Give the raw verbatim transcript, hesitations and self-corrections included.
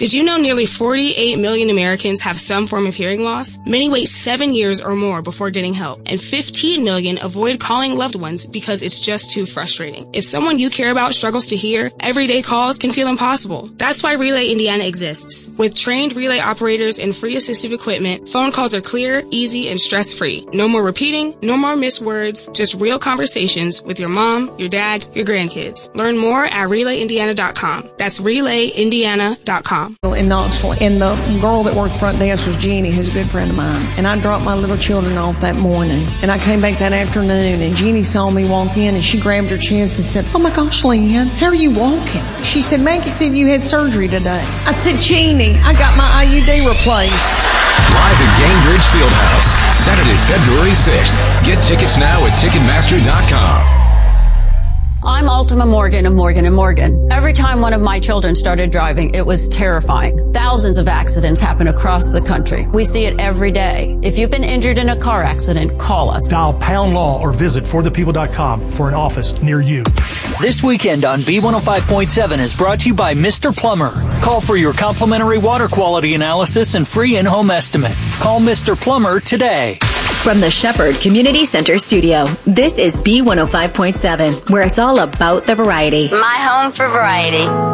Did you know nearly forty-eight million Americans have some form of hearing loss? Many wait seven years or more before getting help, and fifteen million avoid calling loved ones because it's just too frustrating. If someone you care about struggles to hear, everyday calls can feel impossible. That's why Relay Indiana exists. With trained relay operators and free assistive equipment, phone calls are clear, easy, and stress-free. No more repeating, no more missed words, just real conversations with your mom, your dad, your grandkids. Learn more at relay indiana dot com. That's relay indiana dot com. In Knoxville, and the girl that worked front desk was Jeannie, who's a good friend of mine. And I dropped my little children off that morning, and I came back that afternoon, and Jeannie saw me walk in, and she grabbed her chest and said, "Oh my gosh, Leanne, how are you walking?" She said, "Maggie said you had surgery today." I said, "Jeannie, I got my I U D replaced." Live at Gainbridge Fieldhouse, Saturday, February sixth. Get tickets now at ticketmaster dot com. I'm Ultima Morgan of Morgan and Morgan. Every time one of my children started driving, it was terrifying. Thousands of accidents happen across the country. We see it every day. If you've been injured in a car accident, call us. Dial pound law or visit for the people dot com for an office near you. This weekend on B one oh five point seven is brought to you by Mister Plumber. Call for your complimentary water quality analysis and free in-home estimate. Call Mister Plumber today. From the Shepherd Community Center studio, this is B one oh five point seven, where it's all about the variety. My home for variety.